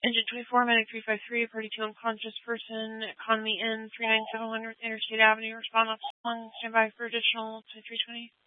Engine 24, Medic 353, Party 2 unconscious person, Economy Inn, 397 North Interstate Avenue, respond on stand by for additional 2320.